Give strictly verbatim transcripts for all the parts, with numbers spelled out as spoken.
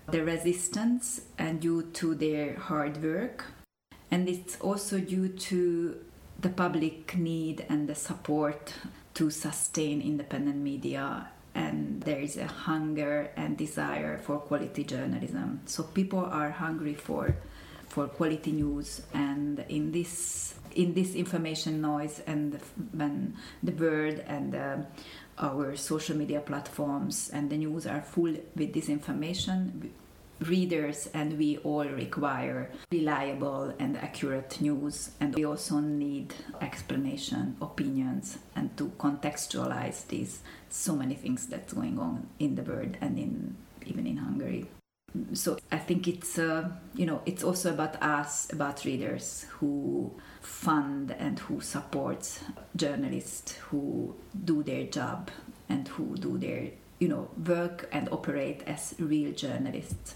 the resistance and due to their hard work. And it's also due to the public need and the support to sustain independent media. And there is a hunger and desire for quality journalism. So people are hungry for for quality news, and in this in this information noise, and when the world and uh, our social media platforms and the news are full with this information, readers and we all require reliable and accurate news, and we also need explanation, opinions, and to contextualize these so many things that's going on in the world and in even in Hungary. So I think it's uh, you know it's also about us, about readers who fund and who support journalists who do their job and who do their you know work and operate as real journalists.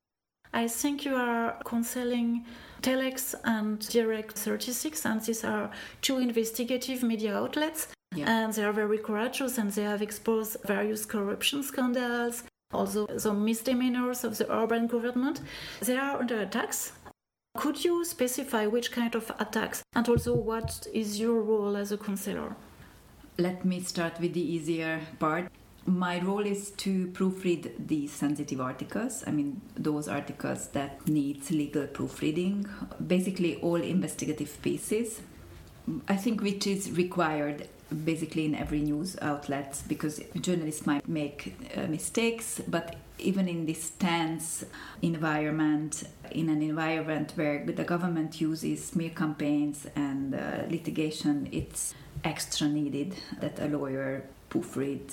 I think you are counseling Telex and Direct thirty-six, and these are two investigative media outlets. Yeah. And they are very courageous, and they have exposed various corruption scandals, also the misdemeanors of the urban government. They are under attacks. Could you specify which kind of attacks, and also what is your role as a counselor? Let me start with the easier part. My role is to proofread these sensitive articles. I mean, those articles that need legal proofreading, basically all investigative pieces, I think, which is required basically in every news outlet, because journalists might make uh, mistakes, but even in this tense environment, in an environment where the government uses smear campaigns and uh, litigation, it's extra needed that a lawyer proofread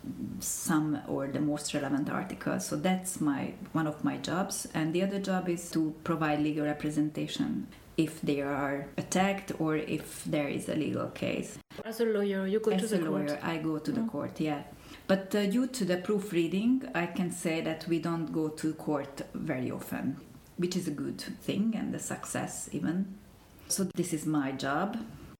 some or the most relevant articles. So that's my one of my jobs. And the other job is to provide legal representation if they are attacked or if there is a legal case. As a lawyer, you go As to the court? As a lawyer, I go to mm. the court, yeah. But uh, due to the proofreading, I can say that we don't go to court very often, which is a good thing and a success even. So this is my job.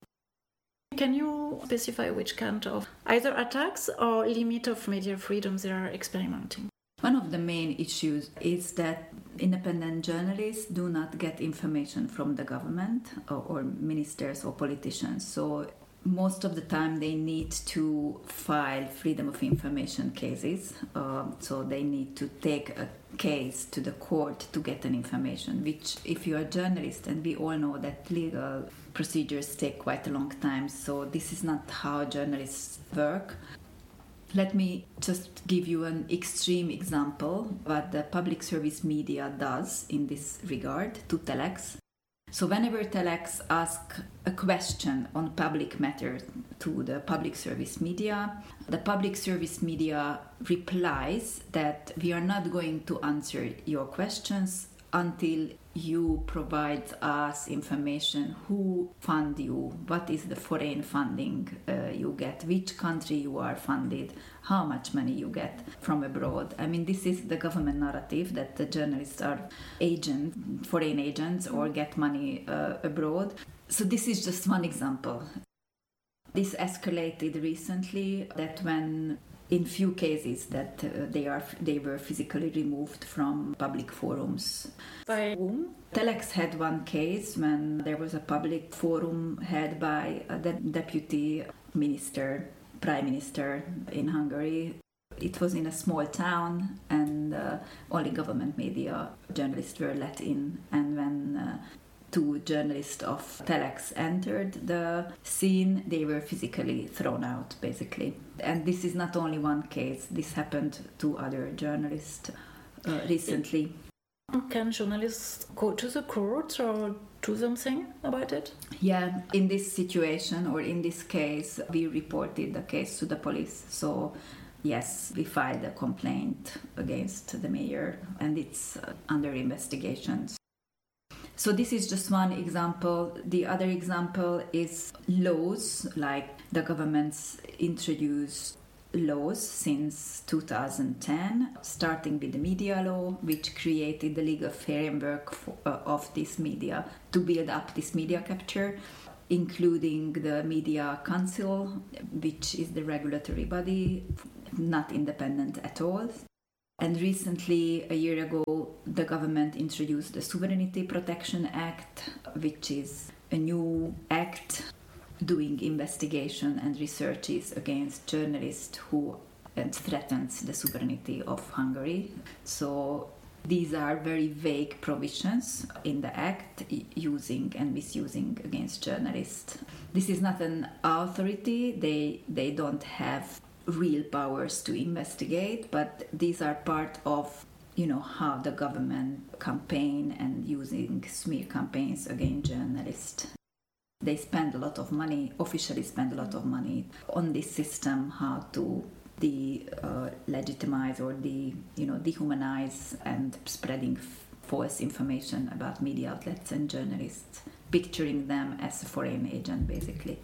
Can you specify which kind of either attacks or limit of media freedom they are experimenting? One of the main issues is that independent journalists do not get information from the government or, or ministers or politicians. So most of the time they need to file freedom of information cases. Uh, so they need to take a case to the court to get an information, which if you are a journalist, and we all know that legal procedures take quite a long time. So this is not how journalists work. Let me just give you an extreme example what the public service media does in this regard to Telex. So whenever Telex asks a question on public matters to the public service media, the public service media replies that we are not going to answer your questions until you provide us information who fund you, what is the foreign funding uh, you get, which country you are funded, how much money you get from abroad. I mean, this is the government narrative that the journalists are agents, foreign agents, or get money uh, abroad. So this is just one example. This escalated recently, that when in few cases that uh, they are they were physically removed from public forums. By whom? Telex had one case when there was a public forum held by a de- deputy minister, prime minister in Hungary. It was in a small town, and uh, only government media journalists were let in. And when uh, two journalists of Telex entered the scene, they were physically thrown out, basically. And this is not only one case. This happened to other journalists uh, recently. Can journalists go to the court or do something about it? Yeah, in this situation or in this case, we reported the case to the police. So yes, we filed a complaint against the mayor, and it's uh, under investigation. So this is just one example. The other example is laws, like the government's introduced laws since two thousand ten, starting with the media law, which created the legal framework for, uh, of this media to build up this media capture, including the Media Council, which is the regulatory body, not independent at all. And recently, a year ago, the government introduced the Sovereignty Protection Act, which is a new act doing investigation and researches against journalists who and threatens the sovereignty of Hungary. So these are very vague provisions in the act using and misusing against journalists. This is not an authority. They they don't have real powers to investigate, but these are part of, you know, how the government campaign and using smear campaigns against journalists. They spend a lot of money, officially spend a lot of money on this system, how to de uh, legitimize or de you know dehumanize and spreading f- false information about media outlets and journalists, picturing them as a foreign agent basically.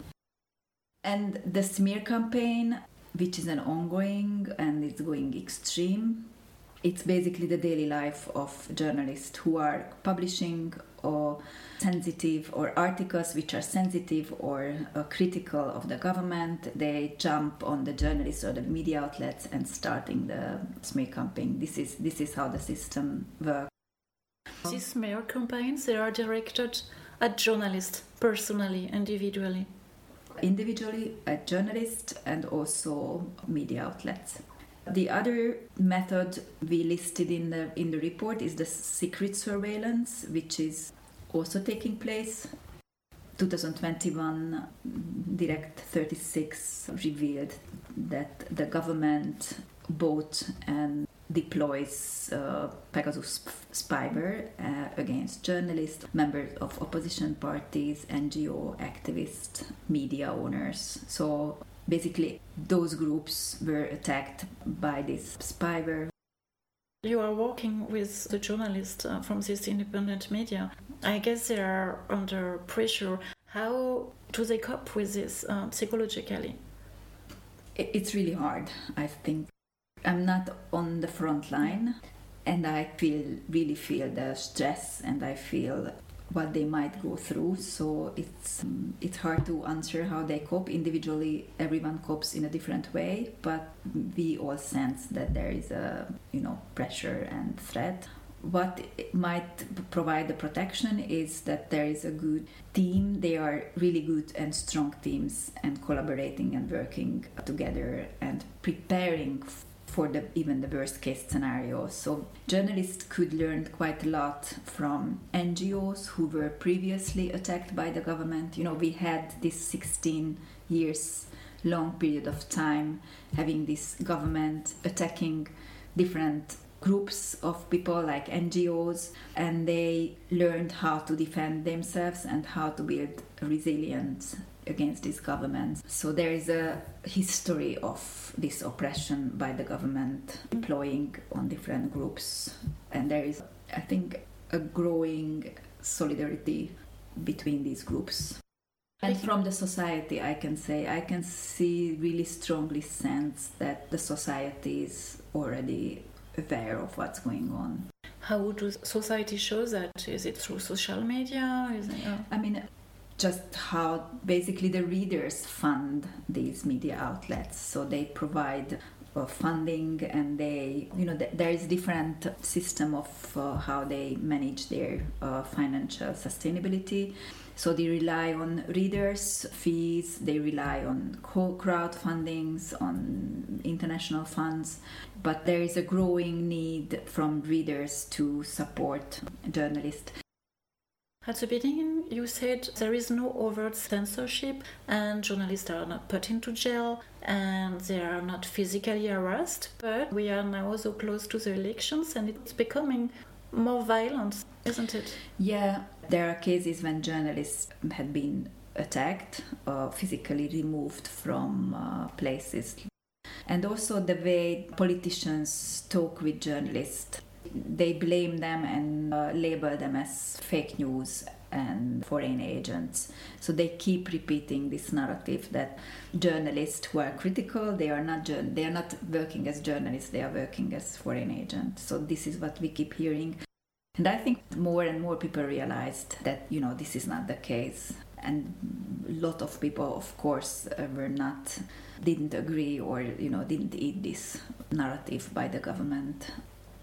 And the smear campaign, which is an ongoing and it's going extreme, it's basically the daily life of journalists who are publishing or sensitive or articles which are sensitive or uh, critical of the government. They jump on the journalists or the media outlets and starting the smear campaign. This is this is how the system works. These smear campaigns, they are directed at journalists personally, individually. Individually at journalists and also media outlets. The other method we listed in the in the report is the secret surveillance, which is also taking place. twenty twenty-one Direct thirty-six revealed that the government bought and deploys uh, Pegasus spyware uh, against journalists, members of opposition parties, N G O activists, media owners. So basically, those groups were attacked by this spyware. You are working with the journalists uh, from this independent media. I guess they are under pressure. How do they cope with this uh, psychologically? It's really hard, I think. I'm not on the front line, and I feel really feel the stress, and I feel what they might go through. So it's um, it's hard to answer how they cope. Individually, everyone copes in a different way, but we all sense that there is a you know pressure and threat. What might provide the protection is that there is a good team. They are really good and strong teams, and collaborating and working together and preparing for the even the worst case scenario. So journalists could learn quite a lot from N G Os who were previously attacked by the government. You know, we had this sixteen years long period of time having this government attacking different groups of people like N G Os, and they learned how to defend themselves and how to build resilience against this government. So there is a history of this oppression by the government deploying on different groups, and there is, I think, a growing solidarity between these groups. And from the society, I can say, I can see really strongly sense that the society is already aware of what's going on. How does society show that? Is it through social media? Is it, uh... I mean, just how basically the readers fund these media outlets. So they provide uh, funding, and they, you know, th- there is different system of uh, how they manage their uh, financial sustainability. So they rely on readers' fees, they rely on crowdfundings, on international funds, but there is a growing need from readers to support journalists. At the beginning, you said there is no overt censorship and journalists are not put into jail and they are not physically harassed, but we are now so close to the elections and it's becoming more violent, isn't it? Yeah, there are cases when journalists had been attacked or physically removed from uh, places. And also the way politicians talk with journalists, they blame them and uh, label them as fake news and foreign agents. So they keep repeating this narrative that journalists who are critical, they are not jour- they are not working as journalists, they are working as foreign agents. So this is what we keep hearing. And I think more and more people realized that, you know, this is not the case. And a lot of people, of course, uh, were not, didn't agree or, you know, didn't eat this narrative by the government.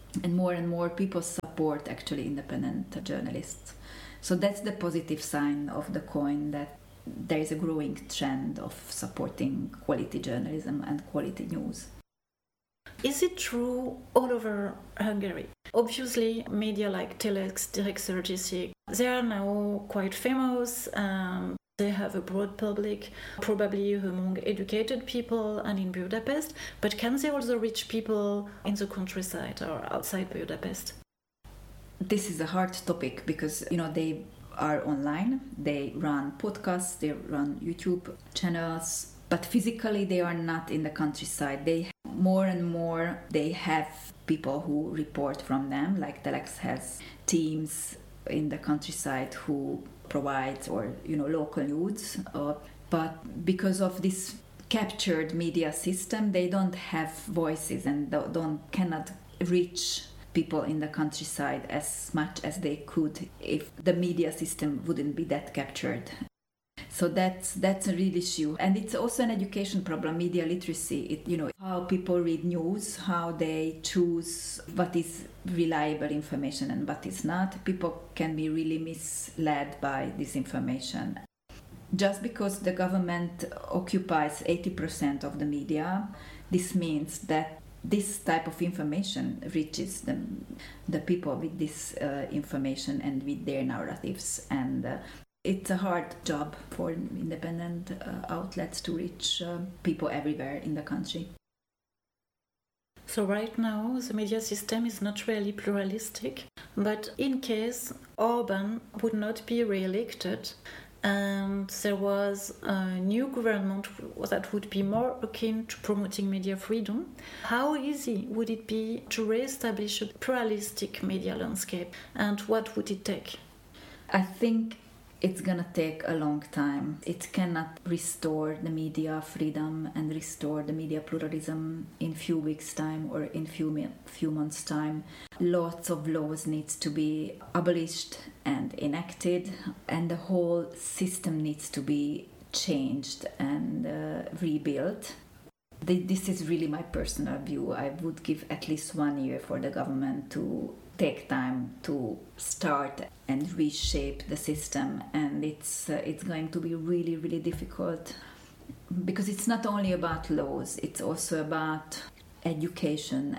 And more and more people support actually independent journalists. So that's the positive sign of the coin, that there is a growing trend of supporting quality journalism and quality news. Is it true all over Hungary? Obviously, media like Telex, Direct thirty-six, they are now quite famous. Um, they have a broad public, probably among educated people and in Budapest. But can they also reach people in the countryside or outside Budapest? This is a hard topic because, you know, they are online, they run podcasts, they run YouTube channels, but physically they are not in the countryside. They more and more they have people who report from them, like Telex has teams in the countryside who provide or you know local news. Uh, but because of this captured media system, they don't have voices and don't cannot reach people in the countryside as much as they could if the media system wouldn't be that captured. So that's that's a real issue, and it's also an education problem. Media literacy, it, you know, how people read news, how they choose what is reliable information and what is not. People can be really misled by this information. Just because the government occupies eighty percent of the media, this means that this type of information reaches the, the people with this uh, information and with their narratives. And uh, it's a hard job for independent uh, outlets to reach uh, people everywhere in the country. So right now the media system is not really pluralistic, but in case Orban would not be re-elected and there was a new government that would be more akin to promoting media freedom, how easy would it be to re-establish a pluralistic media landscape, and what would it take? I think it's gonna take a long time. It cannot restore the media freedom and restore the media pluralism in few weeks' time or in few few months' time. Lots of laws needs to be abolished and enacted, and the whole system needs to be changed and uh, rebuilt. This is really my personal view. I would give at least one year for the government to take time to start and reshape the system, and it's uh, it's going to be really really difficult because it's not only about laws, it's also about education.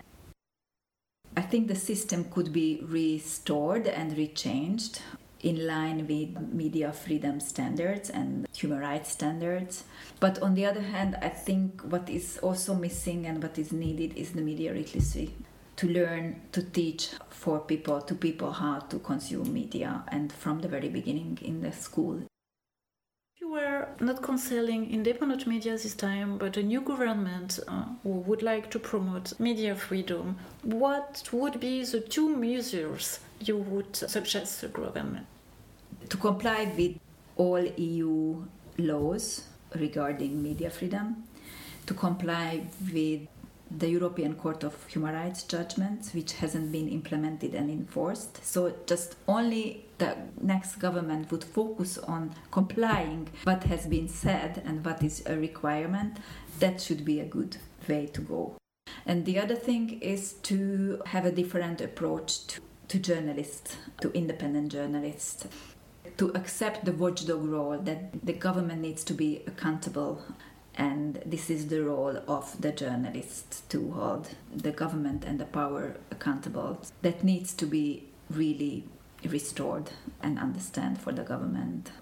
I think the system could be restored and rechanged in line with media freedom standards and human rights standards. But on the other hand, I think what is also missing and what is needed is the media literacy, to learn to teach for people, to people how to consume media, and from the very beginning in the school. You were not cancelling independent media this time, but a new government uh, who would like to promote media freedom. What would be the two measures you would suggest to the government? To comply with all E U laws regarding media freedom, to comply with the European Court of Human Rights judgments, which hasn't been implemented and enforced. So just only the next government would focus on complying what has been said and what is a requirement. That should be a good way to go. And the other thing is to have a different approach to, to journalists, to independent journalists, to accept the watchdog role, that the government needs to be accountable. And this is the role of the journalists, to hold the government and the power accountable. That needs to be really restored and understand for the government.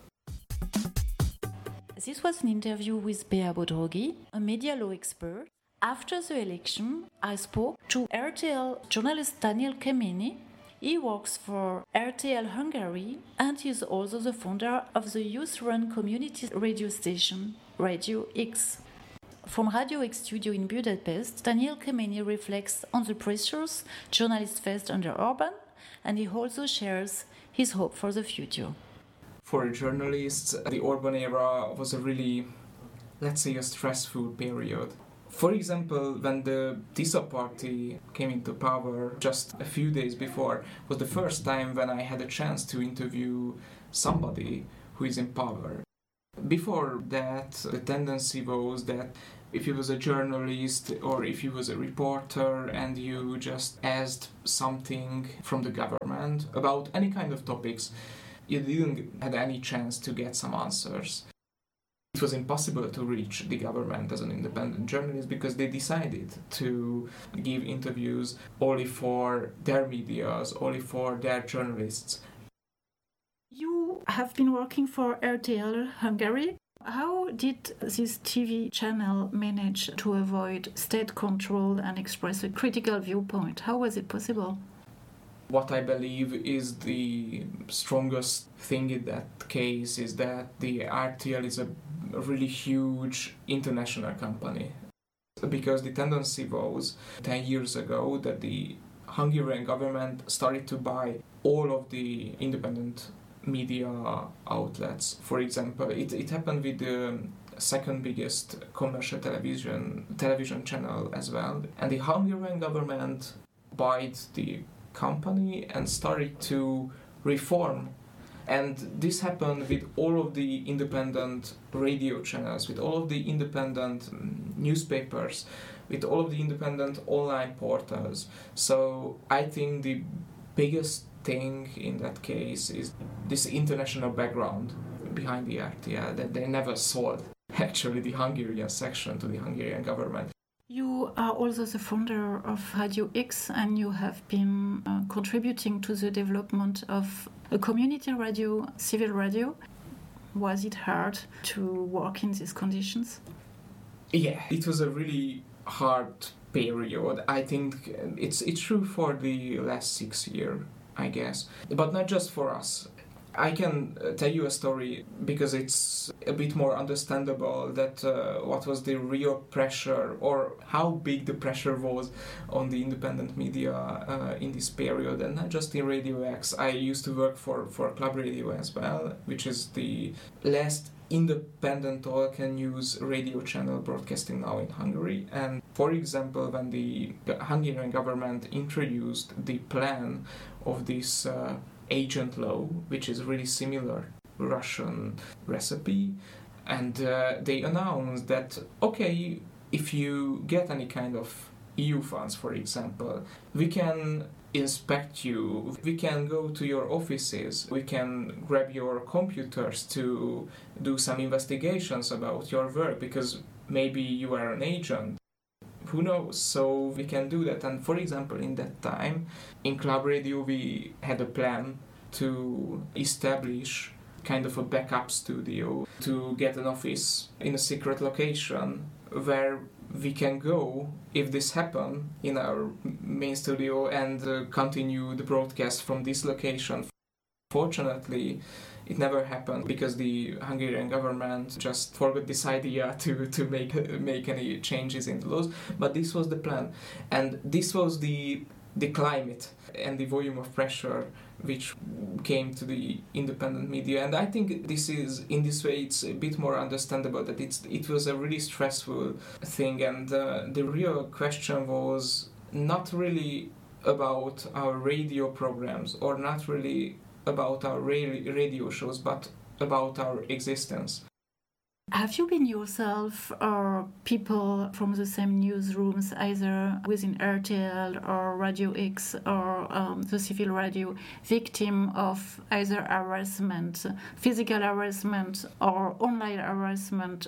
This was an interview with Bea Bodrogi, a media law expert. After the election, I spoke to R T L journalist Daniel Kemeny. He works for R T L Hungary and he is also the founder of the youth-run community radio station Radio X. From Radio X studio in Budapest, Daniel Kemeny reflects on the pressures journalists faced under Orban, and he also shares his hope for the future. For journalists, the Orban era was a really, let's say, a stressful period. For example, when the Tisza party came into power just a few days before, was the first time when I had a chance to interview somebody who is in power. Before that, the tendency was that if you was a journalist or if you was a reporter and you just asked something from the government about any kind of topics, you didn't have any chance to get some answers. It was impossible to reach the government as an independent journalist because they decided to give interviews only for their medias, only for their journalists. You have been working for R T L Hungary. How did this T V channel manage to avoid state control and express a critical viewpoint? How was it possible? What I believe is the strongest thing in that case is that the R T L is a really huge international company. Because the tendency was ten years ago that the Hungarian government started to buy all of the independent media outlets. For example, it, it happened with the second biggest commercial television television channel as well. And the Hungarian government bought the company and started to reform. And this happened with all of the independent radio channels, with all of the independent newspapers, with all of the independent online portals. So I think the biggest thing in that case is this international background behind the R T L, that they never sold actually the Hungarian section to the Hungarian government. You are also the founder of Radio X, and you have been uh, contributing to the development of a community radio, civil radio. Was it hard to work in these conditions? Yeah, it was a really hard period. I think it's it's true for the last six years, I guess, but not just for us. I can tell you a story because it's a bit more understandable that uh, what was the real pressure or how big the pressure was on the independent media uh, in this period, and not just in Radio X. I used to work for, for Club Radio as well, which is the last independent all-can-use radio channel broadcasting now in Hungary. And for example, when the Hungarian government introduced the plan of this uh, agent law, which is really similar Russian recipe, and uh, they announced that, okay, if you get any kind of E U funds, for example, we can inspect you, we can go to your offices, we can grab your computers to do some investigations about your work, because maybe you are an agent. Who knows? So we can do that. And for example, in that time, in Club Radio, we had a plan to establish kind of a backup studio, to get an office in a secret location where we can go if this happen in our main studio and uh, continue the broadcast from this location. Fortunately, it never happened because the Hungarian government just forgot this idea to, to make make any changes in the laws. But this was the plan, and this was the the climate and the volume of pressure which came to the independent media. And I think this is, in this way, it's a bit more understandable that it's it was a really stressful thing. And uh, the real question was not really about our radio programs or not really about our ra- radio shows, but about our existence. Have you been yourself or people from the same newsrooms, either within R T L or Radio X or um, the civil radio, victim of either harassment, physical harassment or online harassment?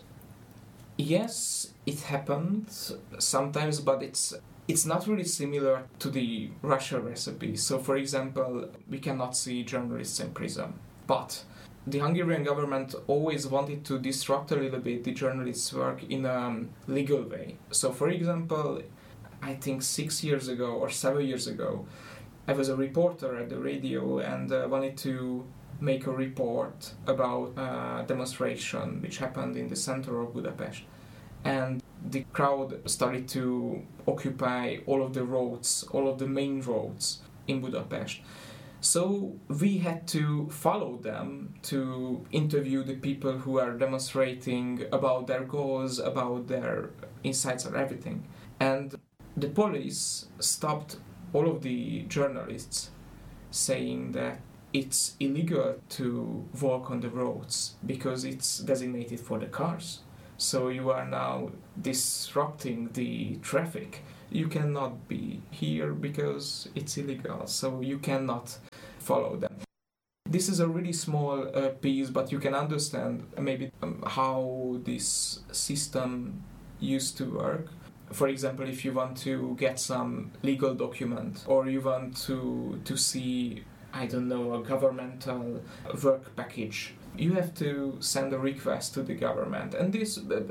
Yes, it happened sometimes, but it's it's not really similar to the Russia recipe. So, for example, we cannot see journalists in prison, but the Hungarian government always wanted to disrupt a little bit the journalists' work in a legal way. So, for example, I think six years ago or seven years ago, I was a reporter at the radio and uh, wanted to make a report about a demonstration which happened in the center of Budapest. And the crowd started to occupy all of the roads, all of the main roads in Budapest. So we had to follow them to interview the people who are demonstrating about their goals, about their insights or everything. And the police stopped all of the journalists, saying that it's illegal to walk on the roads because it's designated for the cars. so you are now disrupting the traffic. You cannot be here because it's illegal, so you cannot follow them. This is a really small uh, piece, but you can understand maybe um, how this system used to work. For example, if you want to get some legal document or you want to to see, I don't know, a governmental work package, you have to send a request to the government. And this, uh,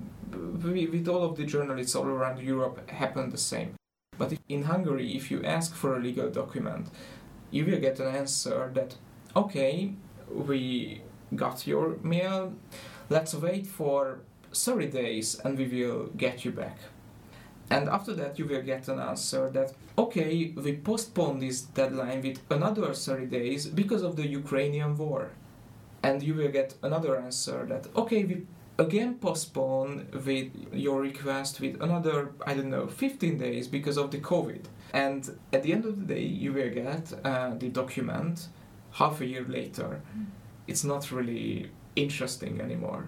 with all of the journalists all around Europe, happened the same. But if, in Hungary, if you ask for a legal document, you will get an answer that, okay, we got your mail, let's wait for thirty days and we will get you back. And after that you will get an answer that, okay, we postpone this deadline with another thirty days because of the Ukrainian war. And you will get another answer that, okay, we again postpone with your request with another, I don't know, fifteen days because of the COVID. And at the end of the day, you will get uh, the document half a year later. It's not really interesting anymore.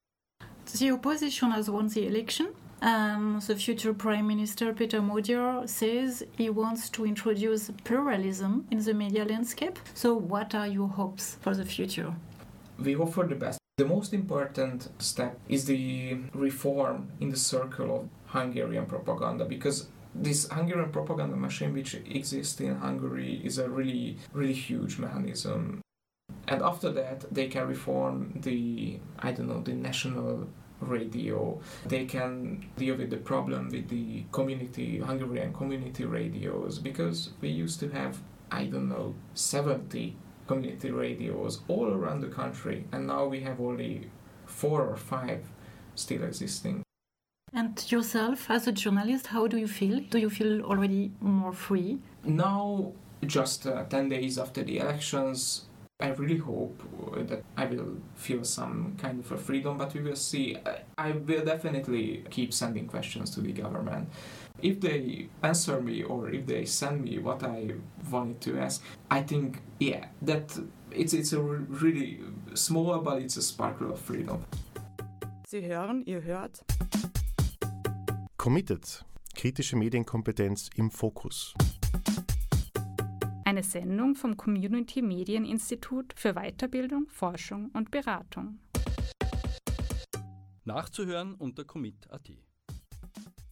The opposition has won the election. Um, the future Prime Minister Peter Modior says he wants to introduce pluralism in the media landscape. So what are your hopes for the future? We hope for the best. The most important step is the reform in the circle of Hungarian propaganda, because this Hungarian propaganda machine which exists in Hungary is a really, really huge mechanism. And after that, they can reform the, I don't know, the national radio. They can deal with the problem with the community, Hungarian community radios, because we used to have, I don't know, seventy community radios all around the country, and now we have only four or five still existing. And yourself, as a journalist, how do you feel? Do you feel already more free? Now, just uh, ten days after the elections, I really hope that I will feel some kind of a freedom, but we will see. I will definitely keep sending questions to the government. If they answer me or if they send me what I wanted to ask, I think, yeah, that it's, it's a really small, but it's a sparkle of freedom. Sie hören, ihr hört. Committed. Kritische Medienkompetenz im Fokus. Eine Sendung vom Community Medieninstitut für Weiterbildung, Forschung und Beratung. Nachzuhören unter commit punkt at.